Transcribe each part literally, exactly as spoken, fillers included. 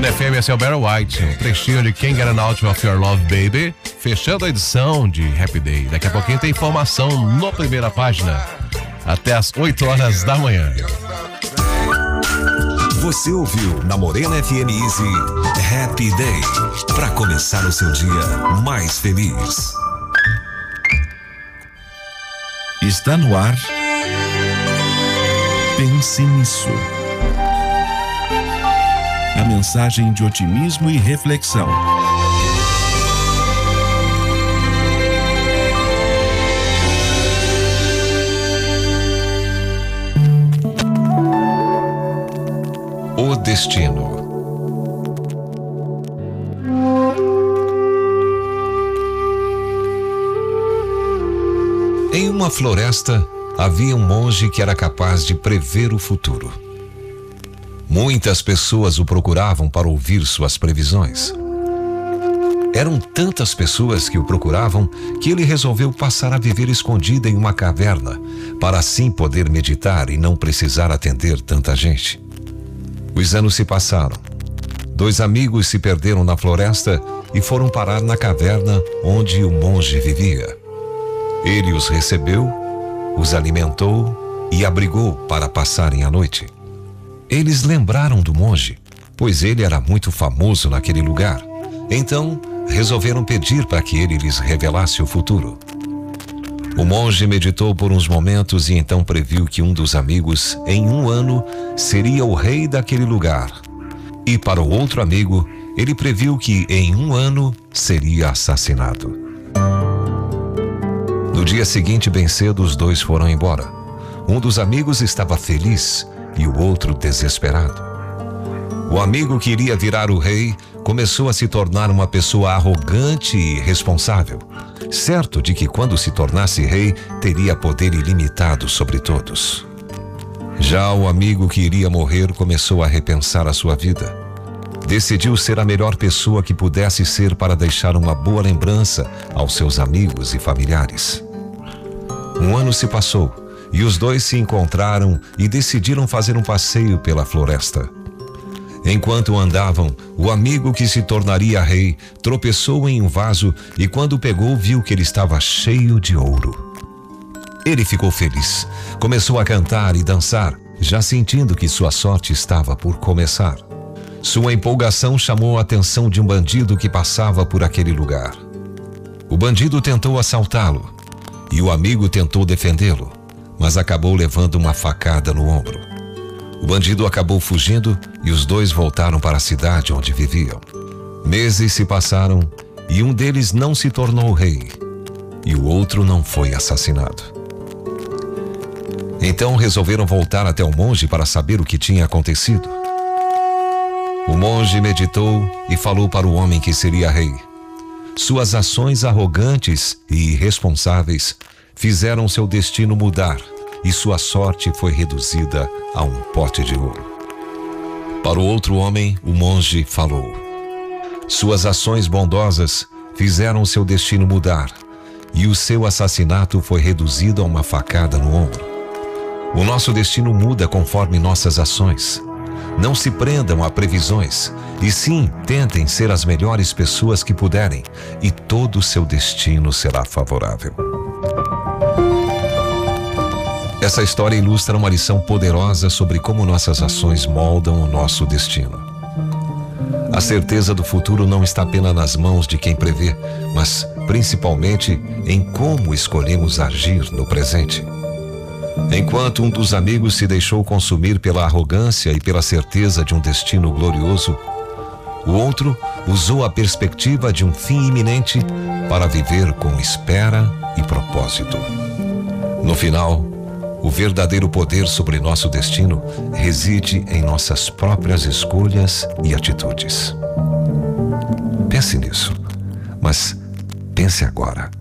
Morena F M, esse é o Barry White, um trechinho de Can't Get Enough of Your Love, Baby, fechando a edição de Happy Day. Daqui a pouquinho tem informação no Primeira Página, até as oito horas da manhã. Você ouviu na Morena F M Easy Happy Day, para começar o seu dia mais feliz. Está no ar. Pense nisso. A mensagem de otimismo e reflexão. O destino. Em uma floresta, havia um monge que era capaz de prever o futuro. Muitas pessoas o procuravam para ouvir suas previsões. Eram tantas pessoas que o procuravam que ele resolveu passar a viver escondido em uma caverna, para assim poder meditar e não precisar atender tanta gente. Os anos se passaram. Dois amigos se perderam na floresta e foram parar na caverna onde o monge vivia. Ele os recebeu, os alimentou e abrigou para passarem a noite. Eles lembraram do monge, pois ele era muito famoso naquele lugar. Então, resolveram pedir para que ele lhes revelasse o futuro. O monge meditou por uns momentos e então previu que um dos amigos, em um ano, seria o rei daquele lugar. E para o outro amigo, ele previu que em um ano seria assassinado. No dia seguinte, bem cedo, os dois foram embora. Um dos amigos estava feliz e o outro desesperado. O amigo que iria virar o rei começou a se tornar uma pessoa arrogante e irresponsável, certo de que quando se tornasse rei teria poder ilimitado sobre todos. Já o amigo que iria morrer começou a repensar a sua vida. Decidiu ser a melhor pessoa que pudesse ser para deixar uma boa lembrança aos seus amigos e familiares. Um ano se passou e os dois se encontraram e decidiram fazer um passeio pela floresta. Enquanto andavam, o amigo que se tornaria rei tropeçou em um vaso e quando o pegou viu que ele estava cheio de ouro. Ele ficou feliz, começou a cantar e dançar, já sentindo que sua sorte estava por começar. Sua empolgação chamou a atenção de um bandido que passava por aquele lugar. O bandido tentou assaltá-lo e o amigo tentou defendê-lo, mas acabou levando uma facada no ombro. O bandido acabou fugindo e os dois voltaram para a cidade onde viviam. Meses se passaram e um deles não se tornou rei e o outro não foi assassinado. Então resolveram voltar até o monge para saber o que tinha acontecido. O monge meditou e falou para o homem que seria rei. Suas ações arrogantes e irresponsáveis fizeram seu destino mudar e sua sorte foi reduzida a um pote de ouro. Para o outro homem, o monge falou: suas ações bondosas fizeram seu destino mudar e o seu assassinato foi reduzido a uma facada no ombro. O nosso destino muda conforme nossas ações. Não se prendam a previsões, e sim tentem ser as melhores pessoas que puderem, e todo o seu destino será favorável. Essa história ilustra uma lição poderosa sobre como nossas ações moldam o nosso destino. A certeza do futuro não está apenas nas mãos de quem prevê, mas principalmente em como escolhemos agir no presente. Enquanto um dos amigos se deixou consumir pela arrogância e pela certeza de um destino glorioso, o outro usou a perspectiva de um fim iminente para viver com espera e propósito. No final, o verdadeiro poder sobre nosso destino reside em nossas próprias escolhas e atitudes. Pense nisso, mas pense agora.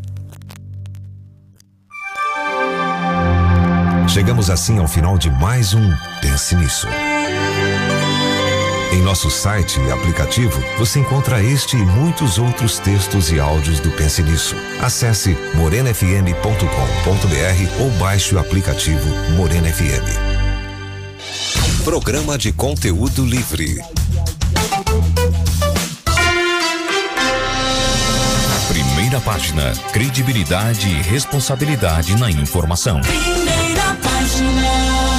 Chegamos assim ao final de mais um Pense Nisso. Em nosso site e aplicativo, você encontra este e muitos outros textos e áudios do Pense Nisso. Acesse morena f m ponto com ponto b r ou baixe o aplicativo Morena F M. Programa de conteúdo livre. Primeira Página. Credibilidade e responsabilidade na informação. Primeira Página.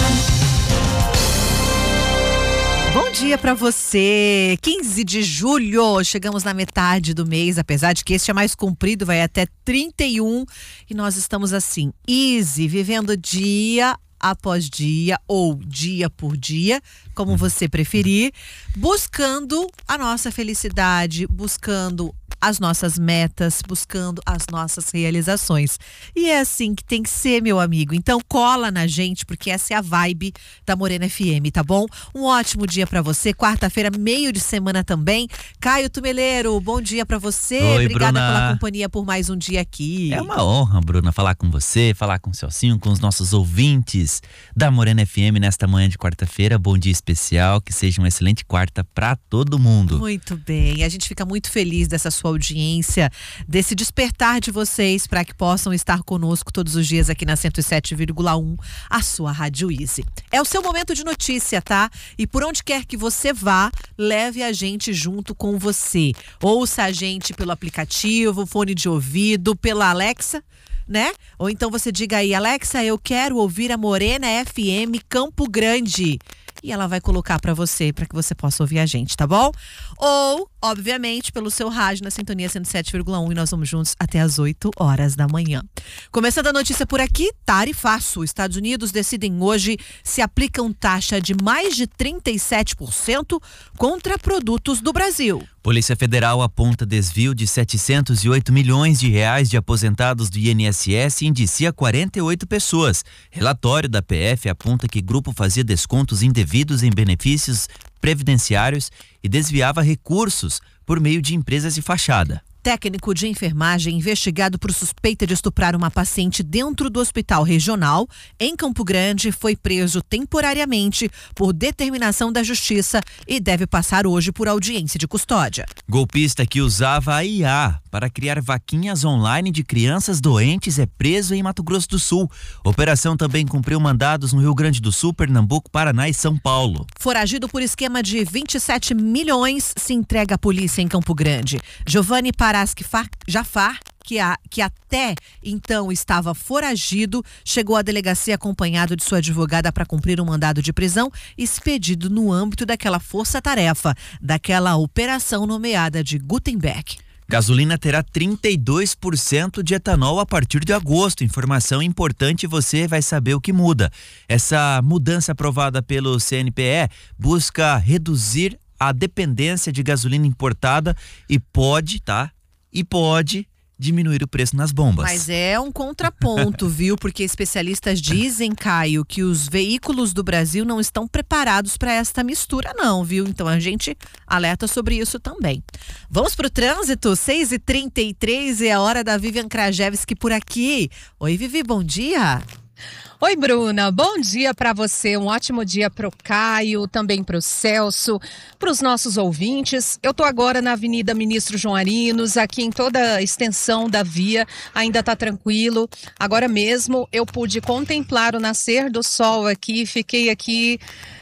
Bom dia pra você, quinze de julho, chegamos na metade do mês, apesar de que este é mais comprido, vai até trinta e um, e nós estamos assim, easy, vivendo dia após dia ou dia por dia, como você preferir, buscando a nossa felicidade, buscando as nossas metas, buscando as nossas realizações. E é assim que tem que ser, meu amigo. Então cola na gente, porque essa é a vibe da Morena F M, tá bom? Um ótimo dia pra você, quarta-feira, meio de semana também. Caio Tumeleiro, bom dia pra você. Oi, obrigada Bruna. pela companhia por mais um dia aqui. É uma honra, Bruna, falar com você, falar com o Celcinho, com os nossos ouvintes da Morena F M nesta manhã de quarta-feira. Bom dia especial, que seja uma excelente quarta pra todo mundo. Muito bem, a gente fica muito feliz dessa sua audiência, desse despertar de vocês para que possam estar conosco todos os dias aqui na cento e sete vírgula um, a sua Rádio Easy. É o seu momento de notícia, tá? E por onde quer que você vá, leve a gente junto com você. Ouça a gente pelo aplicativo, fone de ouvido, pela Alexa, né? Ou então você diga aí, Alexa, eu quero ouvir a Morena F M Campo Grande. E ela vai colocar para você, para que você possa ouvir a gente, tá bom? Ou, obviamente, pelo seu rádio na sintonia cento e sete vírgula um, e nós vamos juntos até as oito horas da manhã. Começando a notícia por aqui, tarifaço. Estados Unidos decidem hoje se aplicam taxa de mais de trinta e sete por cento contra produtos do Brasil. Polícia Federal aponta desvio de setecentos e oito milhões de reais de aposentados do I N S S e indicia quarenta e oito pessoas. Relatório da P F aponta que grupo fazia descontos indevidos em benefícios previdenciários e desviava recursos por meio de empresas de fachada. Técnico de enfermagem investigado por suspeita de estuprar uma paciente dentro do hospital regional em Campo Grande foi preso temporariamente por determinação da justiça e deve passar hoje por audiência de custódia. Golpista que usava a I A para criar vaquinhas online de crianças doentes é preso em Mato Grosso do Sul. Operação também cumpriu mandados no Rio Grande do Sul, Pernambuco, Paraná e São Paulo. Foragido por esquema de vinte e sete milhões, se entrega à polícia em Campo Grande. Giovanni Parasque Jafar, que, a, que até então estava foragido, chegou à delegacia acompanhado de sua advogada para cumprir um mandado de prisão expedido no âmbito daquela força-tarefa, daquela operação nomeada de Gutenberg. Gasolina terá trinta e dois por cento de etanol a partir de agosto. Informação importante, você vai saber o que muda. Essa mudança aprovada pelo C N P E busca reduzir a dependência de gasolina importada e pode, tá? E pode diminuir o preço nas bombas. Mas é um contraponto, viu? Porque especialistas dizem, Caio, que os veículos do Brasil não estão preparados para esta mistura não, viu? Então a gente alerta sobre isso também. Vamos pro trânsito? seis e trinta e três é a hora da Vivian Krajewski por aqui. Oi, Vivi, bom dia. Oi, Bruna, bom dia para você, um ótimo dia para o Caio, também para o Celso, para os nossos ouvintes. Eu tô agora na Avenida Ministro João Arinos, aqui em toda a extensão da via, ainda tá tranquilo. Agora mesmo eu pude contemplar o nascer do sol aqui, fiquei aqui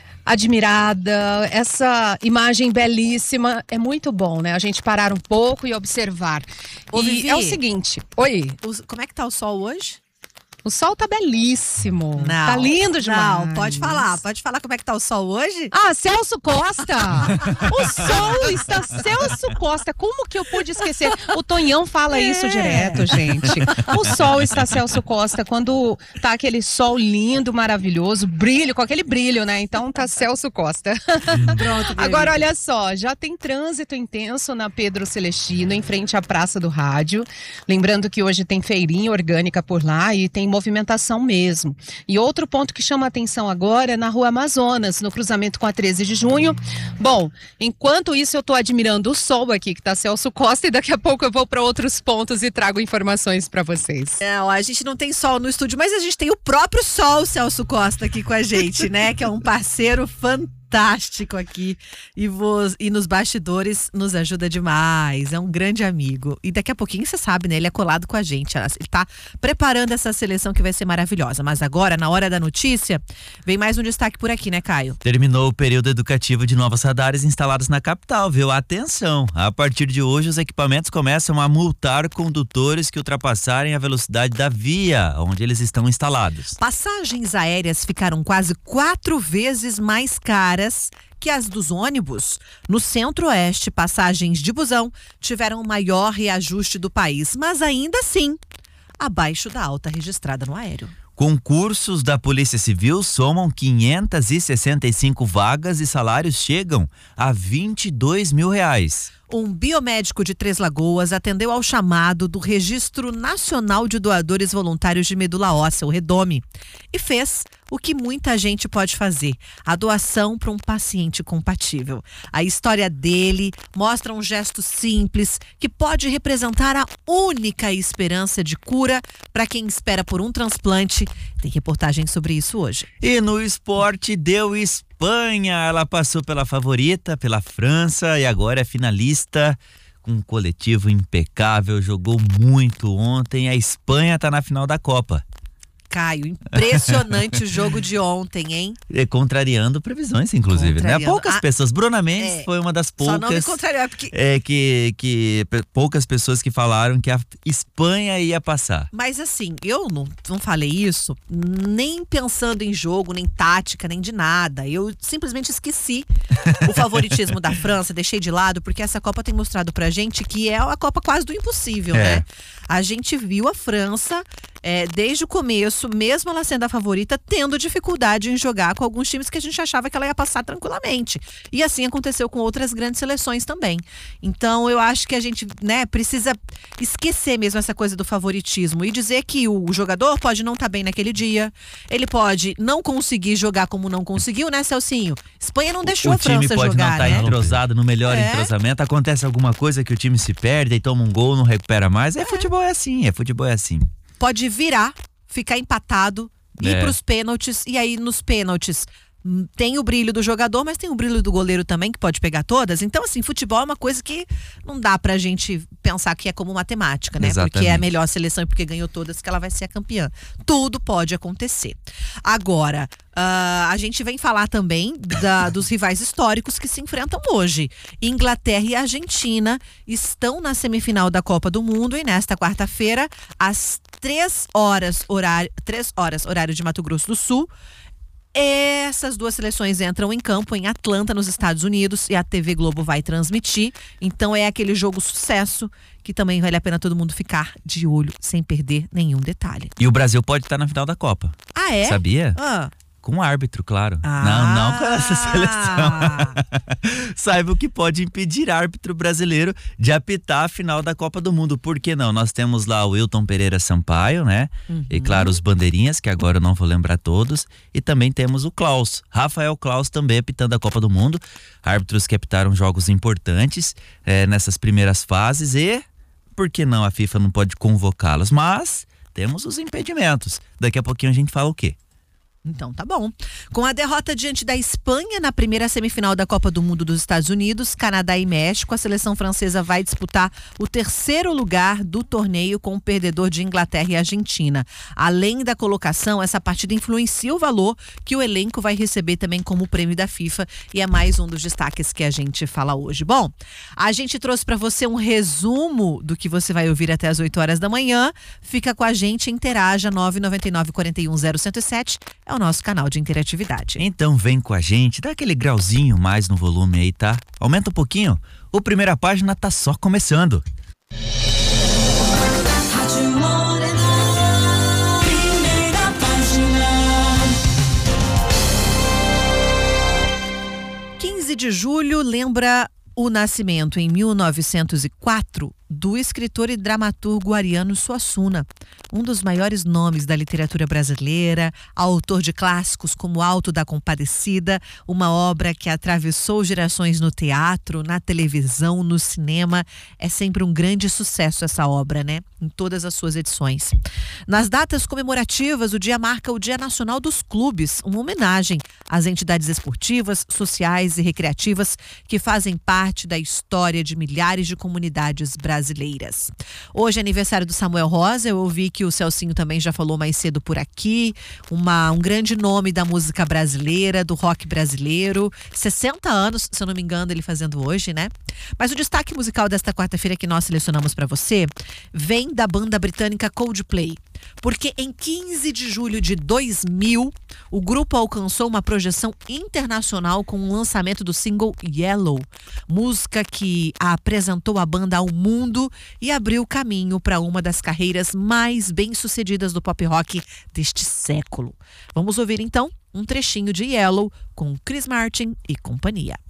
admirada, essa imagem belíssima, é muito bom, né? A gente parar um pouco e observar. Ô, e Vivi, é o seguinte, oi. o- como é que tá o sol hoje? O sol tá belíssimo. Não, Tá lindo demais. Não, pode falar. Pode falar como é que tá o sol hoje? Ah, Celso Costa! O sol está Celso Costa. Como que eu pude esquecer? O Tonhão fala isso É. direto, gente. O sol está Celso Costa quando tá aquele sol lindo, maravilhoso, brilho, com aquele brilho, né? Então tá Celso Costa. Pronto, Vivi. Agora, olha só, já tem trânsito intenso na Pedro Celestino, em frente à Praça do Rádio. Lembrando que hoje tem feirinha orgânica por lá e tem movimentação mesmo. E outro ponto que chama a atenção agora é na Rua Amazonas, no cruzamento com a treze de junho. Bom, enquanto isso eu tô admirando o sol aqui, que tá Celso Costa, e daqui a pouco eu vou para outros pontos e trago informações para vocês. Não, a gente não tem sol no estúdio, mas a gente tem o próprio sol, Celso Costa, aqui com a gente, né? Que é um parceiro fantástico. fantástico aqui e, vos, e nos bastidores nos ajuda demais, é um grande amigo. E daqui a pouquinho você sabe, né? Ele é colado com a gente, ele tá preparando essa seleção que vai ser maravilhosa. Mas agora, na hora da notícia, vem mais um destaque por aqui, né, Caio? Terminou o período educativo de novos radares instalados na capital, viu? Atenção! A partir de hoje, os equipamentos começam a multar condutores que ultrapassarem a velocidade da via onde eles estão instalados. Passagens aéreas ficaram quase quatro vezes mais caras que as dos ônibus. No Centro-Oeste, passagens de busão tiveram o maior reajuste do país, mas ainda assim, abaixo da alta registrada no aéreo. Concursos da Polícia Civil somam quinhentas e sessenta e cinco vagas e salários chegam a vinte e dois mil reais. Um biomédico de Três Lagoas atendeu ao chamado do Registro Nacional de Doadores Voluntários de Medula Óssea, o REDOME, e fez o que muita gente pode fazer, a doação para um paciente compatível. A história dele mostra um gesto simples que pode representar a única esperança de cura para quem espera por um transplante. Tem reportagem sobre isso hoje. E no esporte deu Espanha, ela passou pela favorita, pela França e agora é finalista com um coletivo impecável, jogou muito ontem, a Espanha está na final da Copa. Caio, impressionante o jogo de ontem, hein? É, contrariando previsões, inclusive, contrariando. né? Poucas ah, poucas. Bruna Mendes é, foi uma das poucas. Só não me contrariar, porque... É, que, que poucas pessoas que falaram que a Espanha ia passar. Mas assim, eu não, não falei isso nem pensando em jogo, nem tática, nem de nada. Eu simplesmente esqueci o favoritismo da França, deixei de lado, porque essa Copa tem mostrado pra gente que é a Copa quase do impossível, é. né? A gente viu a França é, desde o começo, mesmo ela sendo a favorita, tendo dificuldade em jogar com alguns times que a gente achava que ela ia passar tranquilamente. E assim aconteceu com outras grandes seleções também. Então eu acho que a gente, né, precisa esquecer mesmo essa coisa do favoritismo e dizer que o jogador pode não estar bem naquele dia, ele pode não conseguir jogar como não conseguiu, né, Celcinho? Espanha não deixou o a França jogar, né? O time pode não estar né? entrosado no melhor é. entrosamento, acontece alguma coisa que o time se perde e toma um gol, não recupera mais. É, é. futebol é assim, é futebol é assim. Pode virar, ficar empatado, ir É. pros pênaltis, e aí nos pênaltis hum, tem o brilho do jogador, mas tem o brilho do goleiro também, que pode pegar todas. Então, assim, futebol é uma coisa que não dá pra gente pensar que é como matemática, né? Exatamente. Porque é a melhor seleção e porque ganhou todas que ela vai ser a campeã. Tudo pode acontecer. Agora, Uh, a gente vem falar também da, dos rivais históricos que se enfrentam hoje. Inglaterra e Argentina estão na semifinal da Copa do Mundo e nesta quarta-feira, às três horas, horário, três horas, horário de Mato Grosso do Sul, essas duas seleções entram em campo em Atlanta, nos Estados Unidos, e a T V Globo vai transmitir. Então é aquele jogo sucesso que também vale a pena todo mundo ficar de olho sem perder nenhum detalhe. E o Brasil pode estar na final da Copa. Ah, é? Sabia? Ah. Com um árbitro, claro. Ah. Não, não com essa seleção. Saiba o que pode impedir árbitro brasileiro de apitar a final da Copa do Mundo. Por que não? Nós temos lá o Wilton Pereira Sampaio, né? Uhum. E claro, os bandeirinhas, que agora eu não vou lembrar todos. E também temos o Klaus, Rafael Klaus também apitando a Copa do Mundo. Árbitros que apitaram jogos importantes é, nessas primeiras fases e, por que não, a FIFA não pode convocá-los? Mas temos os impedimentos. Daqui a pouquinho a gente fala o quê? Então tá bom. Com a derrota diante da Espanha na primeira semifinal da Copa do Mundo dos Estados Unidos, Canadá e México, a seleção francesa vai disputar o terceiro lugar do torneio com o perdedor de Inglaterra e Argentina. Além da colocação, essa partida influencia o valor que o elenco vai receber também como prêmio da FIFA e é mais um dos destaques que a gente fala hoje. Bom, a gente trouxe para você um resumo do que você vai ouvir até as oito horas da manhã. Fica com a gente, interaja. Nove nove nove, quatro um zero, um zero sete é o nosso canal de interatividade. Então vem com a gente, dá aquele grauzinho mais no volume aí, tá? Aumenta um pouquinho, o Primeira Página tá só começando. Rádio Morena, Primeira Página. quinze de julho lembra o nascimento em mil novecentos e quatro do escritor e dramaturgo Ariano Suassuna, um dos maiores nomes da literatura brasileira, autor de clássicos como Alto da Compadecida, uma obra que atravessou gerações no teatro, na televisão, no cinema. É sempre um grande sucesso essa obra, né? Em todas as suas edições. Nas datas comemorativas, o dia marca o Dia Nacional dos Clubes, uma homenagem às entidades esportivas, sociais e recreativas que fazem parte da história de milhares de comunidades brasileiras. brasileiras. Hoje é aniversário do Samuel Rosa, eu ouvi que o Celcinho também já falou mais cedo por aqui, uma, um grande nome da música brasileira, do rock brasileiro, sessenta anos, se eu não me engano, ele fazendo hoje, né? Mas o destaque musical desta quarta-feira que nós selecionamos para você vem da banda britânica Coldplay. Porque em quinze de julho de dois mil, o grupo alcançou uma projeção internacional com o lançamento do single Yellow, música que apresentou a banda ao mundo e abriu caminho para uma das carreiras mais bem-sucedidas do pop rock deste século. Vamos ouvir então um trechinho de Yellow com Chris Martin e companhia.